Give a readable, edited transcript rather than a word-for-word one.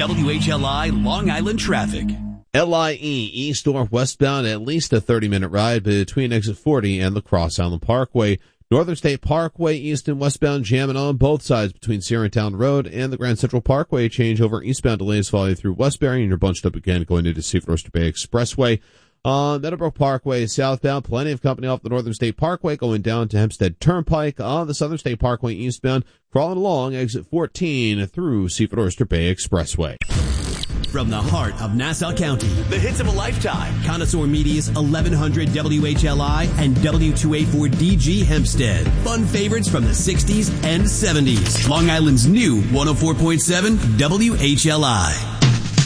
WHLI Long Island traffic. LIE east or westbound, at least a 30-minute ride between exit 40 and the Cross Island Parkway. Northern State Parkway east and westbound jamming on both sides between Sierra Town Road and the Grand Central Parkway. Changeover eastbound delays following through Westbury, and you're bunched up again going into Seaford Oyster Bay Expressway. On Meadowbrook Parkway southbound, plenty of company off the Northern State Parkway going down to Hempstead Turnpike. On the Southern State Parkway eastbound, crawling along exit 14 through Seaford Oyster Bay Expressway. From the heart of Nassau County, the hits of a lifetime. Connoisseur Media's 1100 WHLI and W2A4DG Hempstead. Fun favorites from the 60s and 70s. Long Island's new 104.7 WHLI.